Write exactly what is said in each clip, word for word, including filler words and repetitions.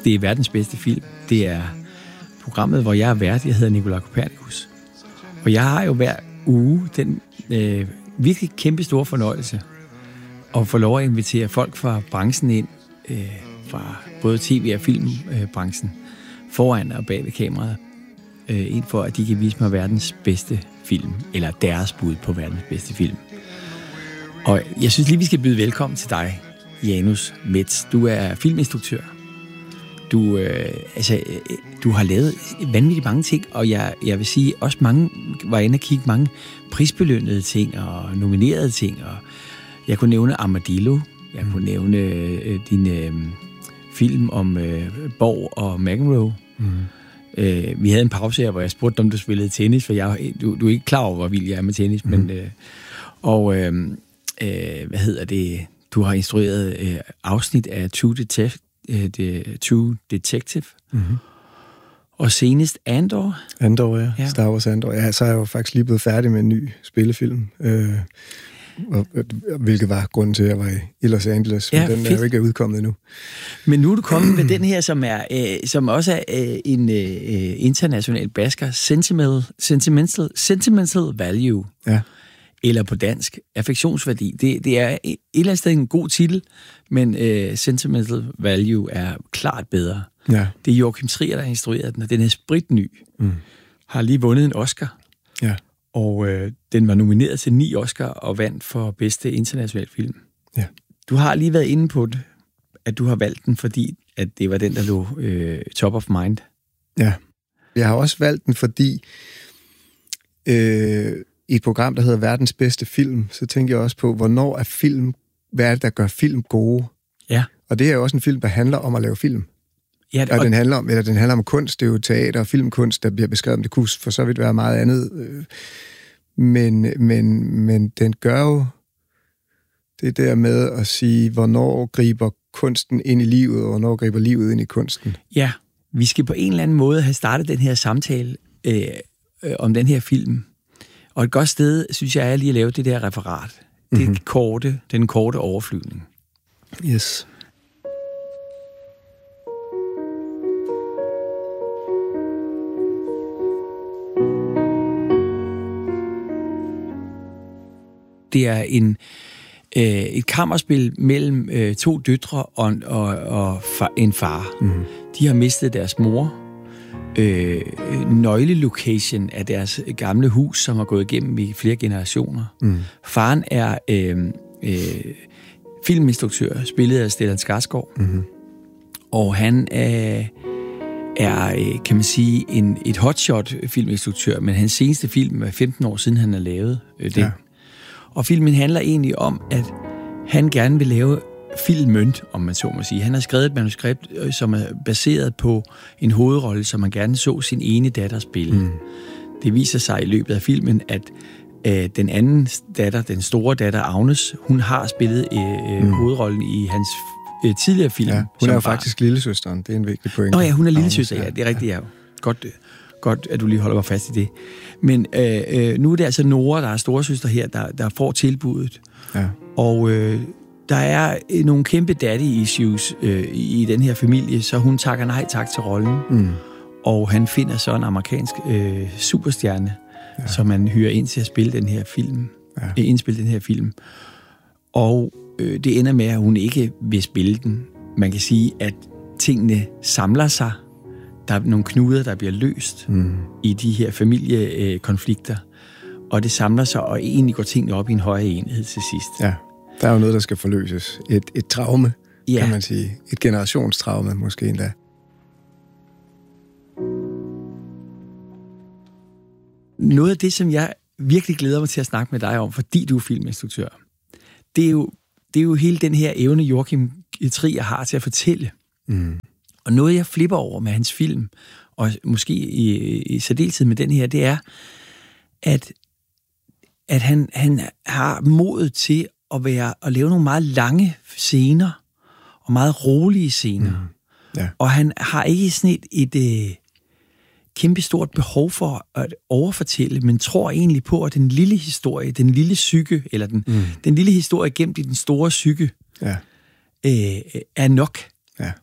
Det er verdens bedste film. Det er programmet, hvor jeg er vært. Jeg hedder Nikolaj Kopernikus. Og jeg har jo hver uge den øh, virkelig kæmpe store fornøjelse at få lov at invitere folk fra branchen ind, øh, fra både tv- og filmbranchen, foran og bag ved kameraet, øh, ind for, at de kan vise mig verdens bedste film, eller deres bud på verdens bedste film. Og jeg synes lige, vi skal byde velkommen til dig, Janus Metz. Du er filminstruktør. Du, øh, altså, øh, du har lavet vanvittigt mange ting, og jeg, jeg vil sige, også mange var inde og kigge mange prisbelønnede ting og nominerede ting. Og jeg kunne nævne Armadillo. Jeg kunne nævne øh, din øh, film om øh, Borg og McEnroe. Mm. Øh, vi havde en pause her, hvor jeg spurgte, om du spillede tennis, for jeg, du, du er ikke klar over, hvor vild jeg er med tennis. Mm. Men, øh, og øh, øh, hvad hedder det? Du har instrueret øh, afsnit af True Detective. The True Detective. Mm-hmm. Og senest Andor. Andor, ja. ja. Star Wars Andor. Ja, så er jeg jo faktisk lige blevet færdig med en ny spillefilm. Øh, og, hvilket var grunden til, at jeg var i Los Angeles. Men ja, den fedt. Er jo ikke udkommet endnu. Men nu er du kommet med den her, som er øh, som også er øh, en øh, international basker. Sentimental, sentimental, sentimental Value. Ja. Eller på dansk, affektionsværdi. Det, det er et eller andet sted en god titel, men uh, Sentimental Value er klart bedre. Ja. Det er Joachim Trier, der har instrueret den, og den er spritny. Mm. Har lige vundet en Oscar. Ja. Og uh, den var nomineret til ni Oscar og vandt for bedste international film. Ja. Du har lige været inde på det, at du har valgt den, fordi at det var den, der lå uh, top of mind. Ja. Jeg har også valgt den, fordi Øh i et program, der hedder Verdens bedste film, så tænker jeg også på, hvornår er film, hvad er det, der gør film gode? Ja. Og det er jo også en film, der handler om at lave film. Ja, det, og, og den handler om, eller den handler om kunst, det er jo teater og filmkunst, der bliver beskrevet, det kunne for så vidt være meget andet. Men, men, men den gør jo det der med at sige, hvornår griber kunsten ind i livet, og hvornår griber livet ind i kunsten. Ja, vi skal på en eller anden måde have startet den her samtale øh, øh, om den her film. Og et godt sted, synes jeg, er lige at lave det der referat. Det mm-hmm. korte, den korte overflyvning. Yes. Det er en, øh, et kammerspil mellem øh, to døtre og, og, og far, en far. Mm-hmm. De har mistet deres mor. Øh, nøglelocation af deres gamle hus, som har gået igennem i flere generationer. Mm. Faren er øh, øh, filminstruktør, spillet af Stellan Skarsgård, mm-hmm. og han er, er, kan man sige, en, et hotshot filminstruktør, men hans seneste film er femten år siden, han har lavet øh, det. Ja. Og filmen handler egentlig om, at han gerne vil lave filmen, om man så må sige. Han har skrevet et manuskript, som er baseret på en hovedrolle, som man gerne så sin ene datter spille. Mm. Det viser sig i løbet af filmen, at øh, den anden datter, den store datter, Agnes, hun har spillet øh, mm. hovedrollen i hans øh, tidligere film. Ja, hun er jo faktisk lillesøsteren, det er en vigtig point. Nå ja, hun er lillesøster, ja, det er rigtigt, ja. Godt, godt, at du lige holder mig fast i det. Men øh, øh, nu er det altså Nora, der er storesøster her, der, der får tilbuddet. Ja. Og øh, der er nogle kæmpe daddy issues øh, i den her familie, så hun takker nej tak til rollen. Mm. Og han finder så en amerikansk øh, superstjerne, ja. Som man hyrer ind til at spille den her film. Ja. Øh, indspille den her film. Og øh, det ender med, at hun ikke vil spille den. Man kan sige, at tingene samler sig. Der er nogle knuder, der bliver løst mm. i de her familiekonflikter. Øh, og det samler sig, og egentlig går tingene op i en højere enhed til sidst. Ja. Der er jo noget, der skal forløses. Et, et traume, ja. Kan man sige. Et generationstraume, måske endda. Noget af det, som jeg virkelig glæder mig til at snakke med dig om, fordi du er filminstruktør, det er jo, det er jo hele den her evne, Joachim Trier har til at fortælle. Mm. Og noget, jeg flipper over med hans film, og måske i, i særdeleshed med den her, det er, at, at han, han har modet til at, være, at lave nogle meget lange scener, og meget rolige scener. Mm. Ja. Og han har ikke sådan et, et, et kæmpe stort behov for at overfortælle, men tror egentlig på, at den lille historie, den lille psyke, eller den, mm. den lille historie gemt i den store psyke, ja. øh, er nok. Ja.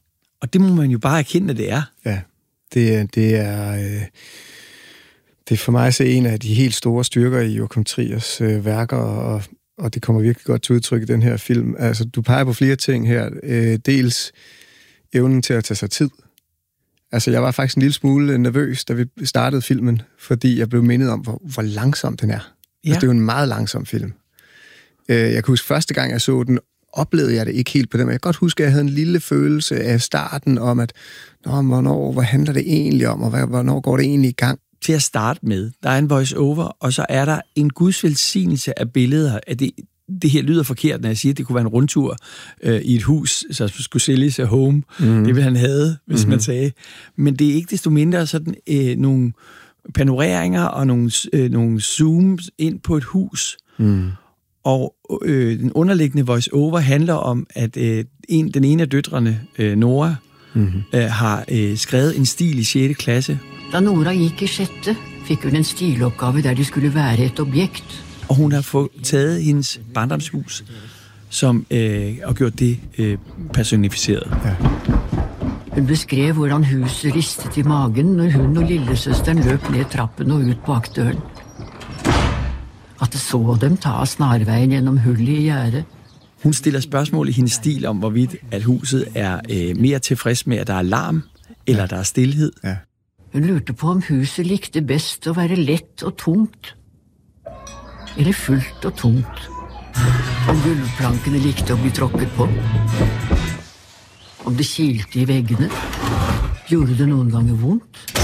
Og det må man jo bare erkende, at det er. Ja, det, det er... Øh, det er for mig at se en af de helt store styrker i Joachim Triers øh, værker, og, og det kommer virkelig godt til udtryk i den her film. Altså, du peger på flere ting her. Øh, dels evnen til at tage sig tid. Altså, jeg var faktisk en lille smule nervøs, da vi startede filmen, fordi jeg blev mindet om, hvor, hvor langsom den er. Ja. Altså, det er jo en meget langsom film. Øh, jeg kan huske, første gang jeg så den, oplevede jeg det ikke helt på den, men jeg kan godt huske, at jeg havde en lille følelse af starten om, at Nå, hvornår, hvad handler det egentlig om, og hvornår går det egentlig i gang? Til at starte med, der er en voice-over, og så er der en guds velsignelse af billeder. At det, det her lyder forkert, når jeg siger, at det kunne være en rundtur øh, i et hus, så skulle sælges af home. Mm-hmm. Det ville han have, hvis mm-hmm. man sagde. Men det er ikke desto mindre sådan øh, nogle panoreringer og nogle, øh, nogle zooms ind på et hus. Mm. Og øh, den underliggende voice-over handler om, at øh, en, den ene af døtrene, øh, Nora, mm-hmm. øh, har øh, skrevet en stil i sjette klasse. Da Nora gik i sjette, fik hun en stilopgave, der det skulle være et objekt. Og hun har fået taget hendes barndomshus, som, øh, og gjort det øh, personificeret. Ja. Hun beskrev, hvordan huset ristet i magen, når hun og lillesøsteren løb ned trappen og ud bakdøren. At det så dem tage snarvejen gennem hullet i gjerdet. Hun stiller spørgsmål i hendes stil om, hvorvidt at huset er øh, mere tilfreds med, at der er larm, eller ja. der er stilhed. Ja. Hun lurte på, om huset likte bedst at være let og tungt, eller fullt og tungt. Om gulvplankene likte at blive tråkket på. Om det kilte i væggene. Gjorde det nogle gange vondt?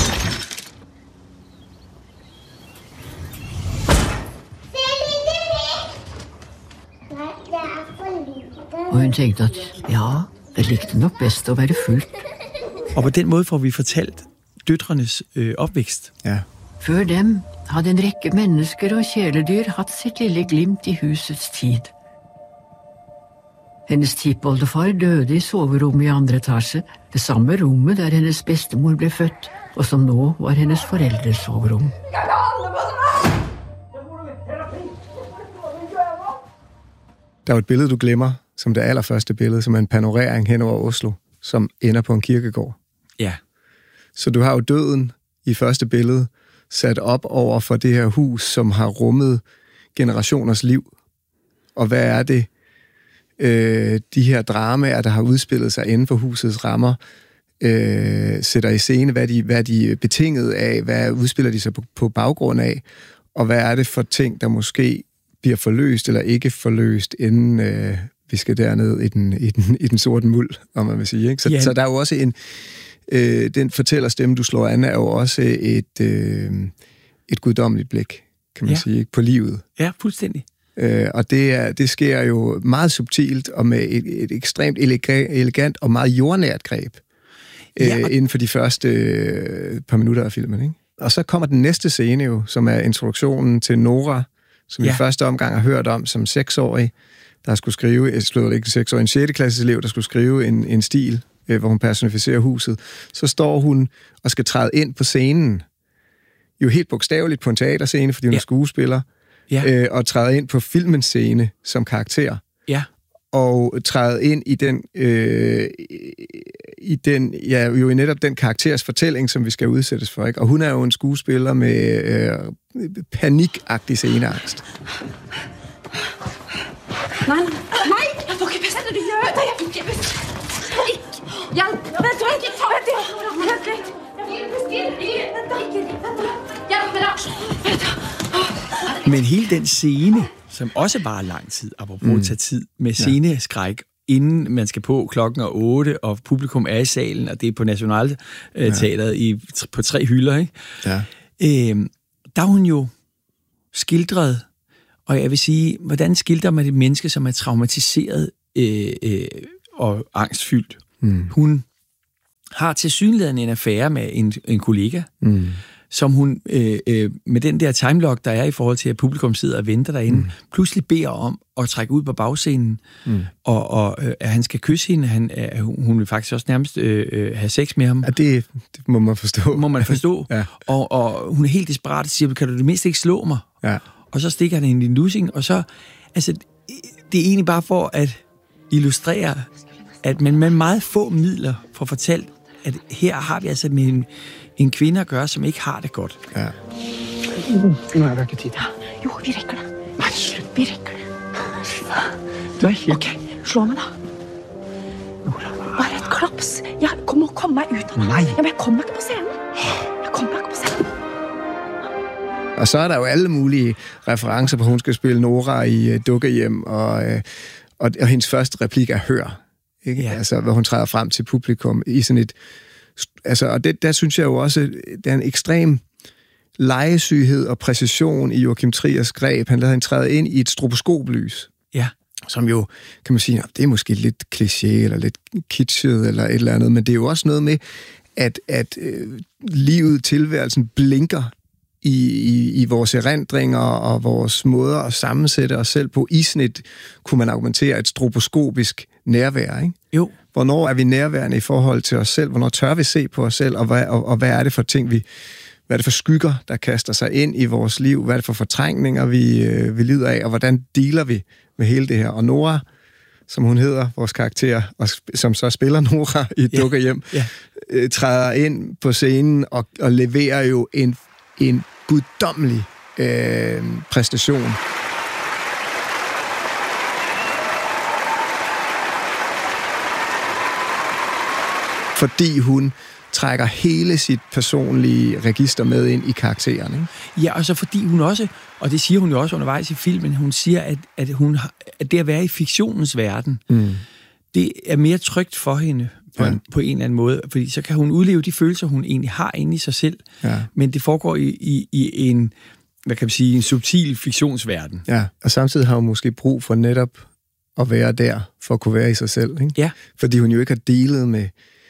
Og hun tænkte, at ja, det likte nok bedst at være fuldt. Og på den måde får vi fortalt døtrenes øh, opvækst. Ja. Før dem havde en række mennesker og kæledyr haft sit lille glimt i husets tid. Hendes tipoldefar døde i soverummet i andre etage, det samme rummet der hendes bedstemor blev født, og som nå var hendes forældres soverum. Der er et billede, du glemmer, som det allerførste billede, som er en panorering hen over Oslo, som ender på en kirkegård. Ja. Så du har jo døden i første billede sat op over for det her hus, som har rummet generationers liv. Og hvad er det, øh, de her dramaer, der har udspillet sig inden for husets rammer, øh, sætter i scene? Hvad er, de, hvad er de betinget af? Hvad udspiller de sig på, på baggrund af? Og hvad er det for ting, der måske bliver forløst eller ikke forløst, inden øh, vi skal derned i den, i, den, i den sorte muld, om man vil sige. Ikke? Så, ja. så der er jo også en... Øh, den fortællerstemme, du slår an, er jo også et, øh, et guddommeligt blik, kan man ja. sige, ikke? På livet. Ja, fuldstændig. Øh, og det, er, det sker jo meget subtilt og med et, et ekstremt elegant og meget jordnært greb øh, ja, og... inden for de første øh, par minutter af filmen. Ikke? Og så kommer den næste scene jo, som er introduktionen til Nora, som ja. i første omgang har hørt om som seksårig, der skulle skrive, jeg slår ikke seksårig, en sjette klasses elev, der skulle skrive en, en stil, hvor hun personificerer huset, så står hun og skal træde ind på scenen, jo helt bogstaveligt på en teaterscene, fordi hun ja. er skuespiller, ja. øh, og træde ind på filmens scene som karakter. Ja. Og træde ind i den, øh, i den, ja, jo i netop den karakters fortælling, som vi skal udsættes for, ikke? Og hun er jo en skuespiller med øh, panikagtig sceneangst. Nej, nej, jeg får ikke bedst, at du gør det. Jeg får ikke bedst. Hjælp! Vent, vent, jeg tager det. Vent lidt. Hjælp mig. Men hele den scene, som også var lang tid, apropos mm. tage tid, med sceneskræk, inden man skal på klokken er otte, og publikum er i salen, og det er på Nationalteatret ja. i, på tre hylder, ikke? Ja. Øhm, der er hun jo skildret, og jeg vil sige, hvordan skildrer man et menneske, som er traumatiseret øh, øh, og angstfyldt? Mm. Hun har tilsyneladende en affære med en, en kollega, mm. som hun øh, øh, med den der timelock, der er i forhold til, at publikum sidder og venter derinde, mm. pludselig beder om at trække ud på bagscenen, mm. og, og øh, at han skal kysse hende. Han, øh, hun vil faktisk også nærmest øh, have sex med ham. Ja, det, det må man forstå. Må man forstå. ja. og, og hun er helt desperat og siger, kan du det mindst ikke slå mig? Ja. Og så stikker han hende i en lussing, og så, altså, det er egentlig bare for at illustrere at man med meget få midler får fortalt, at her har vi altså med en, en kvinde at gøre, som ikke har det godt. Ja. Nå er der ikke tid. Jo, vi rækker det. Nej, slut. Vi rækker det. Du er helt... Okay, slå mig da. Bare et klaps. Jeg må komme mig ud. Nej. Jamen, jeg kommer ikke på scenen. Jeg kommer ikke på scenen. Og så er der jo alle mulige referencer på, hun skal spille Nora i uh, Dukkehjem, og, uh, og, og hendes første replik er hør. Ikke? Ja. Altså, hvor hun træder frem til publikum i sådan et... Altså, og det, der synes jeg jo også, der er en ekstrem legesyghed og præcision i Joachim Triers greb. Han lader hende træde ind i et stroboskoplys. Ja. Som jo, kan man sige, det er måske lidt kliché, eller lidt kitschet, eller et eller andet, men det er jo også noget med, at, at øh, livet, tilværelsen blinker i, i, i vores erindringer og vores måder at sammensætte os selv på. I sådan et, kunne man argumentere, et stroboskopisk nærvær, ikke? Jo. Hvornår er vi nærværende i forhold til os selv? Hvornår tør vi se på os selv? Og hvad, og, og hvad er det for ting, vi... Hvad er det for skygger, der kaster sig ind i vores liv? Hvad er det for fortrængninger, vi, øh, vi lider af? Og hvordan dealer vi med hele det her? Og Nora, som hun hedder, vores karakter, og sp- som så spiller Nora i yeah. Dukkehjem, yeah. øh, træder ind på scenen og, og leverer jo en, en guddommelig øh, præstation. Fordi hun trækker hele sit personlige register med ind i karakteren, ikke? Ja, og så fordi hun også, og det siger hun jo også undervejs i filmen, hun siger, at, at, hun har, at det at være i fiktionens verden, mm. det er mere trygt for hende på, ja. en, på en eller anden måde, fordi så kan hun udleve de følelser, hun egentlig har inde i sig selv, ja. Men det foregår i, i, i en, hvad kan man sige, en subtil fiktionsverden. Ja, og samtidig har hun måske brug for netop at være der, for at kunne være i sig selv, ikke? Ja. Fordi hun jo ikke har delet med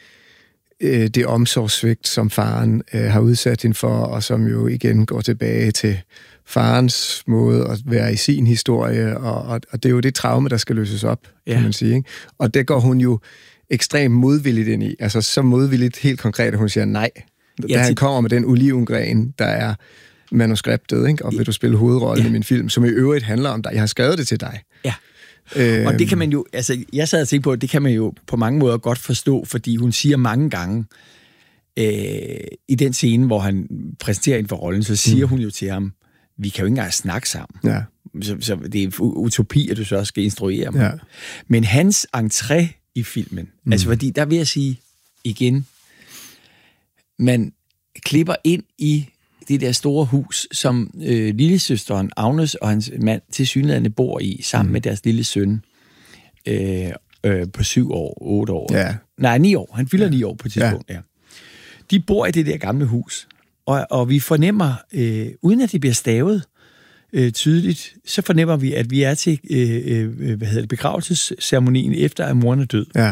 det omsorgssvigt, som faren øh, har udsat hende for, og som jo igen går tilbage til farens måde at være i sin historie, og, og, og det er jo det traume, der skal løses op, ja. Kan man sige, ikke? Og det går hun jo ekstremt modvilligt ind i, altså så modvilligt helt konkret, at hun siger nej, da ja, til... han kommer med den olivengren, der er manuskriptet, ikke? Og vil du spille hovedrollen ja. I min film, som i øvrigt handler om dig, jeg har skrevet det til dig. Ja. Og det kan man jo, altså jeg sad og tænkte på, det kan man jo på mange måder godt forstå, fordi hun siger mange gange øh, i den scene, hvor han præsenterer hende for rollen, så siger mm. hun jo til ham, vi kan jo ikke engang snakke sammen. Ja. Så, så det er utopi, at du så også skal instruere mig. Ja. Men hans entré i filmen, mm. altså fordi der vil jeg sige igen, man klipper ind i det der store hus, som øh, lillesøsteren Agnes og hans mand tilsyneladende bor i, sammen mm. med deres lille søn øh, øh, på syv år, otte år. Ja. Nej, ni år. Han fylder ja. ni år på et tidspunkt, ja. ja. De bor i det der gamle hus, og, og vi fornemmer, øh, uden at det bliver stavet øh, tydeligt, så fornemmer vi, at vi er til øh, øh, hvad hedder det, begravelsesceremonien efter, at moren er død. Ja.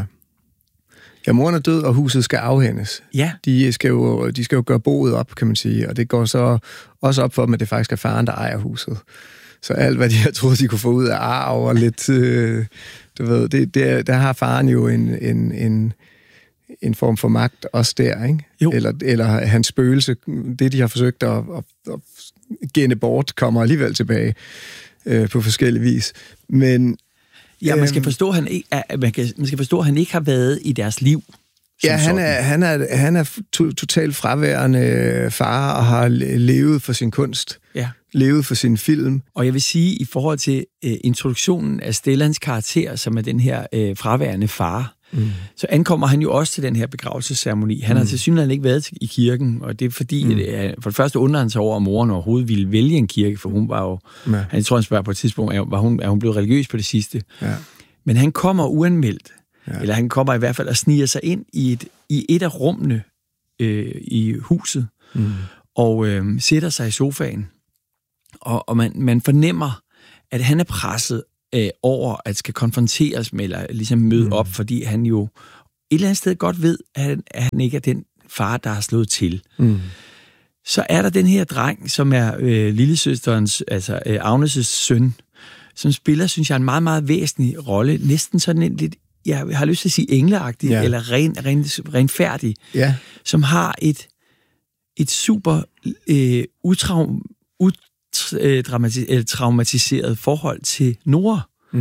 Ja, moren er død, og huset skal afhændes. Ja. De skal jo, de skal jo gøre boet op, kan man sige, og det går så også op for dem, at det faktisk er faren, der ejer huset. Så alt, hvad de har troet, de kunne få ud af arv og lidt, øh, du ved, det, det, der har faren jo en, en, en, en form for magt også der, ikke? Jo. Eller, eller hans spøgelse, det de har forsøgt at, at, at genne bort, kommer alligevel tilbage øh, på forskellig vis. Men ja, man skal forstå, at han ikke, at man, kan, man skal forstå, at han ikke har været i deres liv. Ja, han er, han er, han er to, totalt fraværende far og har levet for sin kunst. Ja. Levet for sin film. Og jeg vil sige, i forhold til uh, introduktionen af Stellans karakter, som er den her uh, fraværende far, mm. så ankommer han jo også til den her begravelsesceremoni. Han mm. har tilsyneladende ikke været i kirken, og det er fordi, mm. at, for det første undrer han sig over, at moren overhovedet ville vælge en kirke, for hun var jo, ja. han tror, han spørger på et tidspunkt, var hun, er hun blevet religiøs på det sidste? Ja. Men han kommer uanmeldt, ja. Eller han kommer i hvert fald og sniger sig ind i et, i et af rummene øh, i huset, mm. og øh, sætter sig i sofaen, og, og man, man fornemmer, at han er presset øh, over at skal konfronteres med, eller ligesom møde mm. op, fordi han jo et eller andet sted godt ved, at han, at han ikke er den far, der har slået til. Mm. Så er der den her dreng, som er øh, lillesøsterens, altså øh, Agnes' søn, som spiller, synes jeg, en meget, meget væsentlig rolle. Næsten sådan en lidt, jeg har lyst til at sige engleagtig, ja. Eller ren, ren, renfærdig, ja. Som har et, et super øh, utraum, utraumatiseret forhold til Nora. Mm.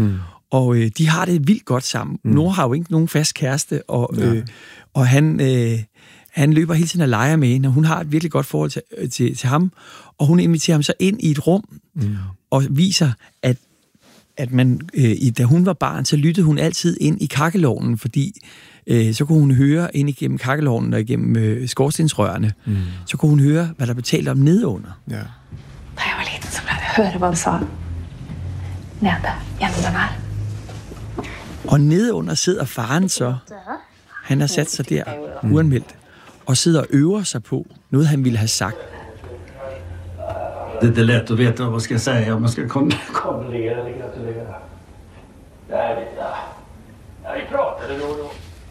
Og øh, de har det vildt godt sammen. Mm. Nora har jo ikke nogen fast kæreste, og, ja. øh, og han, øh, han løber hele tiden og leger med hende, og hun har et virkelig godt forhold til, til, til ham, og hun inviterer ham så ind i et rum, mm. og viser, at, at man, øh, da hun var barn, så lyttede hun altid ind i kakkelovnen, fordi øh, så kunne hun høre ind igennem kakkelovnen og igennem øh, skorstensrørene, mm. så kunne hun høre, hvad der blev talt om nedunder. Ja. Da jeg var liten, så pleide jeg at høre, hvad han sa. Nede, gjennom den her. Og nedunder sidder faren så. Han har sat sig der uanmeldt og sidder og øver sig på noget, han ville have sagt. Det er let at vide, hvad skal jeg sige, om man skal kondolere eller gratulere. Nej, vi prater det nu.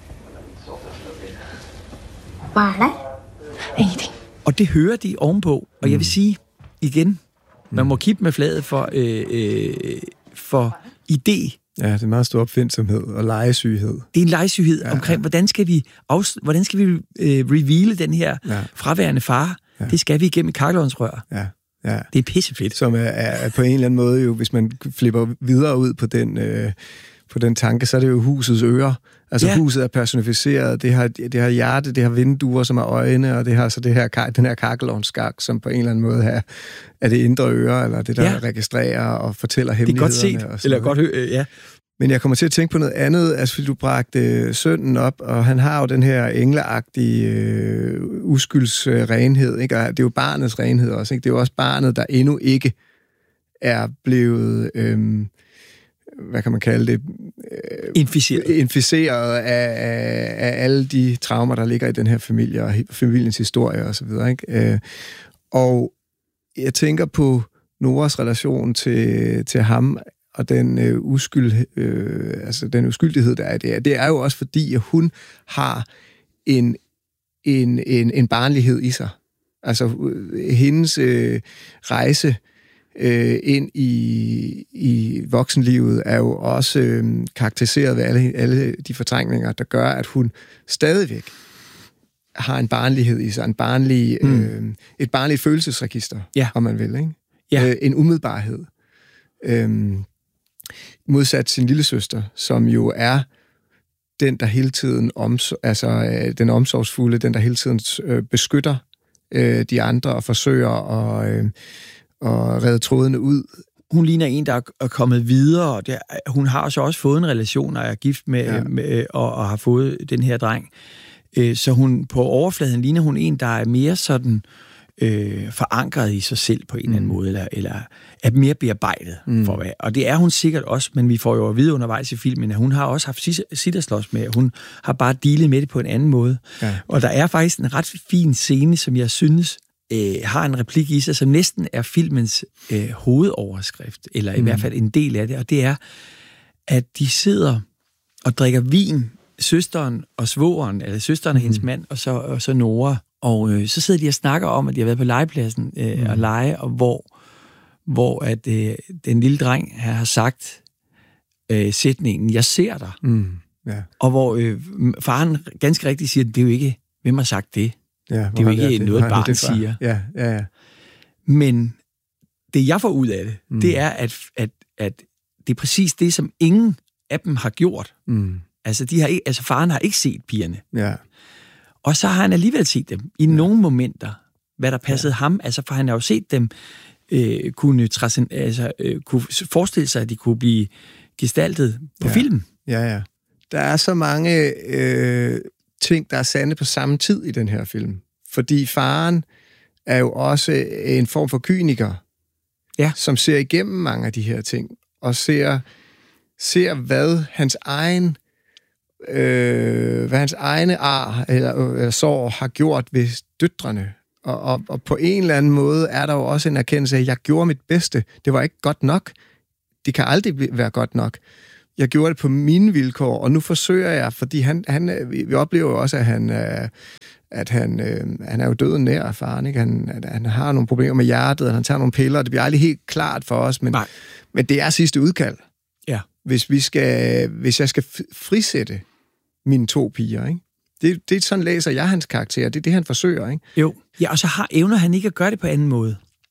Hvad er det? Ingenting. Og det hører de ovenpå, og jeg vil sige igen, man må kippe med fladet for, øh, øh, for idé. Ja, det er meget stor opfindsomhed og legesyghed. Det er en legesyghed ja, omkring, ja. hvordan skal vi, afs- hvordan skal vi øh, reveale den her ja. fraværende far? Ja. Det skal vi igennem kakkelovnsrør. Ja, ja. Det er pissefedt. Som er, er på en eller anden måde jo, hvis man flipper videre ud på den, øh, på den tanke, så er det jo husets ører. Altså ja. huset er personificeret, det har, det har hjerte, det har vinduer, som er øjne, og det har så det her, den her kakkelovnsskak, som på en eller anden måde er, er det indre øre, eller det, der ja. registrerer og fortæller hemmelighederne. Det er godt set, eller godt hø- ja. Men jeg kommer til at tænke på noget andet, altså fordi du bragte sønnen op, og han har jo den her engleagtige øh, uskyldsrenhed, ikke? Og det er jo barnets renhed også, ikke? Det er jo også barnet, der endnu ikke er blevet... Øh, hvad kan man kalde det? Inficeret. Inficeret af, af, af alle de traumer, der ligger i den her familie, og familiens historie og så videre, ikke? Og jeg tænker på Noras relation til, til ham, og den øh, uskyld, øh, altså den uskyldighed, der er det. Det er jo også fordi, at hun har en, en, en, en barnlighed i sig. Altså hendes øh, rejse øh, ind i, i voksenlivet er jo også øh, karakteriseret ved alle, alle de fortrængninger, der gør, at hun stadigvæk har en barnlighed i sig, en barnlig, mm. øh, et barnligt følelsesregister, ja. om man vil, ikke? Ja. Øh, en umiddelbarhed. Øh, modsat sin lillesøster, som jo er den, der hele tiden oms- altså øh, den omsorgsfulde, den, der hele tiden øh, beskytter øh, de andre og forsøger at, øh, at redde trådene ud. Hun ligner en, der er kommet videre. Det, hun har så også fået en relation, og er gift med, ja. med og, og har fået den her dreng. Øh, så hun på overfladen ligner hun en, der er mere sådan øh, forankret i sig selv på en mm. eller anden måde, eller, eller er mere bearbejdet. Mm. For hvad. Og det er hun sikkert også, men vi får jo at vide undervejs i filmen, at hun har også haft sit at slås med, hun har bare dealet med det på en anden måde. Ja. Og der er faktisk en ret fin scene, som jeg synes øh, har en replik i sig, som næsten er filmens øh, hovedoverskrift, eller i mm. hvert fald en del af det, og det er, at de sidder og drikker vin, søsteren og svogeren, eller søsteren og hendes mm. mand, og så, og så Nora. Og øh, så sidder de og snakker om, at de har været på legepladsen øh, mm. og lege, og hvor, hvor at, øh, den lille dreng her har sagt øh, sætningen, jeg ser dig. Mm. Ja. Og hvor øh, faren ganske rigtigt siger, det er jo ikke, hvem har sagt det? Ja, det er jo ikke det, noget, et barn siger. Ja, ja, ja. Men det, jeg får ud af det, mm. det er, at, at, at det er præcis det, som ingen af dem har gjort. Mm. Altså, de har ikke, altså, faren har ikke set pigerne. Ja. Og så har han alligevel set dem i ja. nogle momenter, hvad der passede ja. ham. Altså, for han har jo set dem øh, kunne, træsen, altså, øh, kunne forestille sig, at de kunne blive gestaltet på ja. film. Ja, ja. Der er så mange øh, ting, der er sande på samme tid i den her film. Fordi faren er jo også en form for kyniker, ja. som ser igennem mange af de her ting, og ser, ser hvad hans egen Øh, hvad hans egne ar eller øh, sår har gjort ved døtrene. Og, og, og på en eller anden måde er der jo også en erkendelse af, at jeg gjorde mit bedste. Det var ikke godt nok. Det kan aldrig være godt nok. Jeg gjorde det på mine vilkår, og nu forsøger jeg, fordi han, han, vi oplever jo også, at han, at han, han er jo døden nær af faren, ikke? Han, han har nogle problemer med hjertet, han tager nogle piller, og det bliver aldrig helt klart for os, men, men det er sidste udkald. Ja. Hvis, vi skal, hvis jeg skal frisætte mine to piger, ikke? Det, det er sådan læser jeg hans karakter, det er det, han forsøger, ikke? Jo, ja, og så har, evner han ikke at gøre det på anden måde.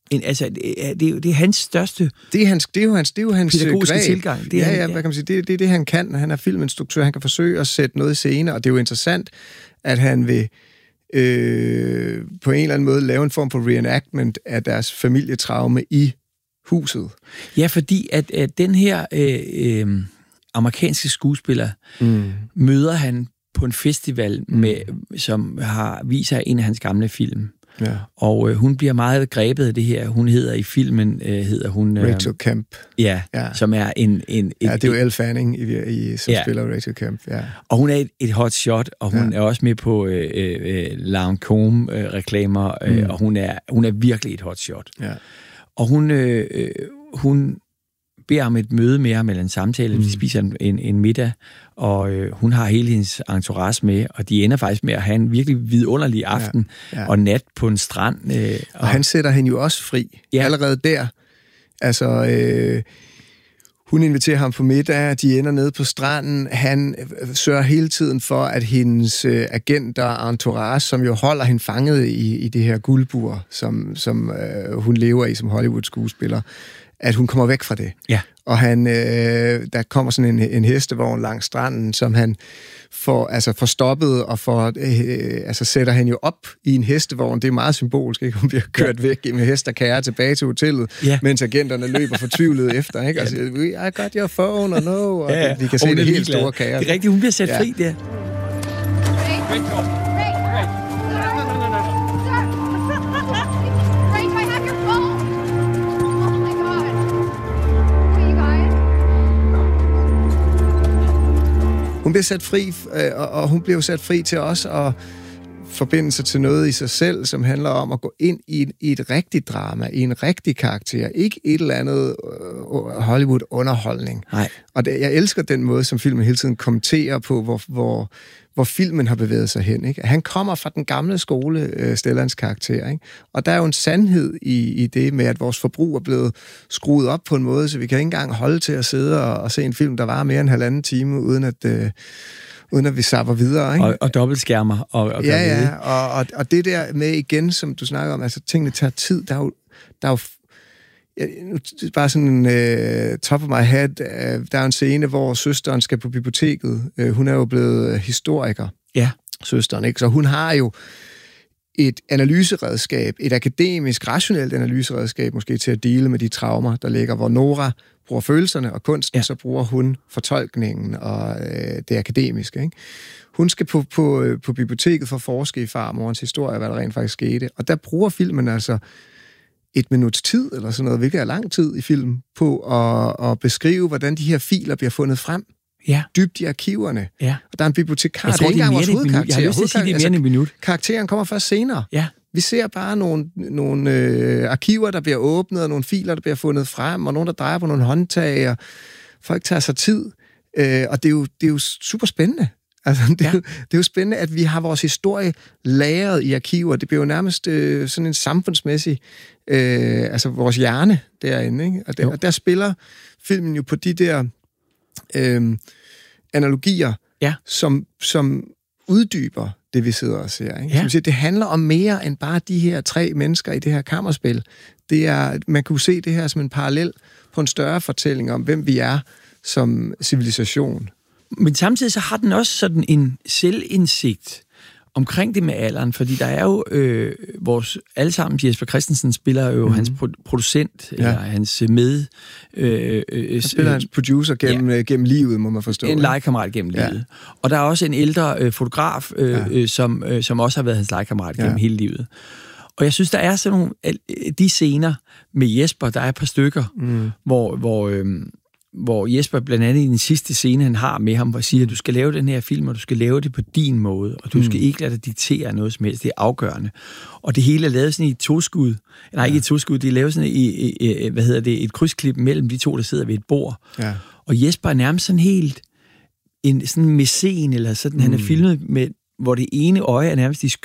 En, altså, det er, det er hans største det er hans, det er jo hans, det er jo hans pædagogiske tilgang. Det er, ja, ja, hvad kan man sige, det, det er det, han kan. Han er filminstruktør, han kan forsøge at sætte noget i scene, og det er jo interessant, at han vil øh, på en eller anden måde lave en form for reenactment af deres familietraume i huset. Ja, fordi at, at den her øh, øh, amerikanske skuespiller mm. møder han på en festival, med, mm. som har viser en af hans gamle film. Ja. Og øh, hun bliver meget grebet af det her. Hun hedder i filmen, øh, hedder hun... Øh, Rachel Kemp. Ja, ja, som er en... en ja, det er jo Elle Fanning, i, i, som ja. spiller Rachel Kemp. Ja. Og hun er et, et hot shot, og hun ja. er også med på øh, øh, Lancôme-reklamer, øh, mm. og hun er, hun er virkelig et hot shot. Ja. Og hun, øh, øh, hun beder om et møde med ham, eller en samtale, mm. de spiser en, en, en middag, og øh, hun har hele hendes entourage med, og de ender faktisk med at have en virkelig vidunderlig aften ja, ja. og nat på en strand. Øh, og, og han sætter hende jo også fri, ja. allerede der. Altså, øh, hun inviterer ham på middag, de ender nede på stranden, han sørger hele tiden for, at hendes øh, agenter og entourage, som jo holder hende fanget i, i det her guldbur, som, som øh, hun lever i som Hollywood-skuespiller, at hun kommer væk fra det. Ja. Og han, øh, der kommer sådan en, en hestevogn langs stranden, som han får, altså får stoppet og får, øh, altså sætter han jo op i en hestevogn. Det er meget symbolsk, ikke? Hun bliver kørt ja. væk med hest og kære tilbage til hotellet, ja. mens agenterne løber fortvivlet efter. Ikke? Altså, I got your phone, og no, og ja, ja. vi kan se det helt store kære. Det er rigtigt, hun bliver sat ja. fri der. Hun bliver sat fri, og hun bliver sat fri til også at forbinde sig til noget i sig selv, som handler om at gå ind i et, i et rigtigt drama, i en rigtig karakter. Ikke et eller andet Hollywood-underholdning. Nej. Og det, jeg elsker den måde, som filmen hele tiden kommenterer på, hvor, hvor, hvor filmen har bevæget sig hen. Ikke? Han kommer fra den gamle skole, Stellans karakter. Ikke? Og der er jo en sandhed i, i det med, at vores forbrug er blevet skruet op på en måde, så vi kan ikke engang holde til at sidde og, og se en film, der varer mere end halvanden time, uden at... Øh, uden at vi sapper videre. Ikke? Og, og dobbeltskærmer. Og, og ja, ja, og, og, og det der med igen, som du snakker om, altså tingene tager tid, der er jo, der er jo ja, bare sådan en uh, top of my head, uh, der er en scene, hvor søsteren skal på biblioteket. Uh, hun er jo blevet historiker, ja. søsteren, ikke? Så hun har jo et analyseredskab, et akademisk, rationelt analyseredskab, måske til at dele med de traumer, der ligger, hvor Nora bruger følelserne og kunsten, ja. så bruger hun fortolkningen og øh, det akademiske. Ikke? Hun skal på, på, på biblioteket for at forske i farmorens historie, hvad der rent faktisk skete. Og der bruger filmen altså et minuts tid, eller sådan noget, hvilket er lang tid i film, på at, at beskrive, hvordan de her filer bliver fundet frem. Ja. Dybt i arkiverne. Ja. Og der er en bibliotekar. Jeg tror, det er, det er mere end et minut. Jeg har lyst til at sige, det er mere end et minut. Karakteren kommer først senere. Ja. Vi ser bare nogle, nogle øh, arkiver, der bliver åbnet, og nogle filer, der bliver fundet frem, og nogen, der drejer på nogle håndtag, og folk tager sig tid. Øh, og det er, jo, det er jo super spændende. Altså, det, ja. er jo, det er jo spændende, at vi har vores historie lagret i arkiver. Det bliver jo nærmest øh, sådan en samfundsmæssig, øh, altså vores hjerne derinde. Ikke? Og, der, og der spiller filmen jo på de der øh, analogier, ja. som, som uddyber det, vi sidder og ser. Ikke? Ja. Siger, det handler om mere end bare de her tre mennesker i det her kammerspil. Det er, man kunne se det her som en parallel på en større fortælling om, hvem vi er som civilisation. Men samtidig så har den også sådan en selvindsigt omkring det med alderen, fordi der er jo øh, vores allesammen, Jesper Christensen spiller jo mm-hmm. hans pro- producent, ja. eller hans med... Øh, øh, Han spiller hans producer gennem, ja. gennem livet, må man forstå. En legekammerat gennem ja. livet. Og der er også en ældre øh, fotograf, øh, ja. øh, som, øh, som også har været hans legekammerat gennem ja. hele livet. Og jeg synes, der er sådan nogle... De scener med Jesper, der er et par stykker, mm. hvor... hvor øh, hvor Jesper blandt andet i den sidste scene, han har med ham, hvor siger, at du skal lave den her film, og du skal lave det på din måde, og du mm. skal ikke lade dig diktere noget som helst. Det er afgørende. Og det hele er lavet sådan i et toskud. Nej, ja. ikke et toskud, det er lavet sådan i, i, i, hvad hedder det, et krydsklip mellem de to, der sidder ved et bord. Ja. Og Jesper er nærmest sådan helt en sådan mæcen, eller sådan, mm. han er filmet med, hvor det ene øje er nærmest i